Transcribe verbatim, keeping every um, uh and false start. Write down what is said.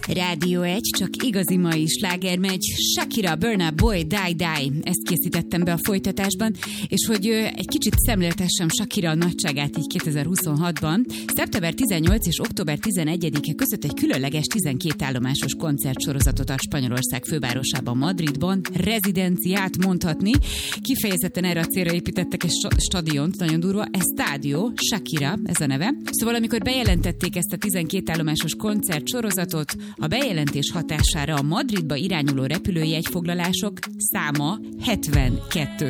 Rádió egy, csak igazi mai sláger megy. Shakira, Burna Boy, Die Die. Ezt készítettem be a folytatásban, és hogy egy kicsit szemléltessem Shakira nagyságát így kétezer-huszonhatban. szeptember tizennyolcadika és október tizenegyedike között egy különleges tizenkét állomásos koncertsorozatot ad Spanyolország fővárosában, Madridban. Rezidenciát mondhatni. Kifejezetten erre a célra építettek egy stadiont, nagyon durva. Estadio Shakira, ez a neve. Szóval amikor bejelentették ezt a tizenkét állomásos koncertsorozatot, a bejelentés hatására a Madridba irányuló repülőjegyfoglalások száma hetvenkettő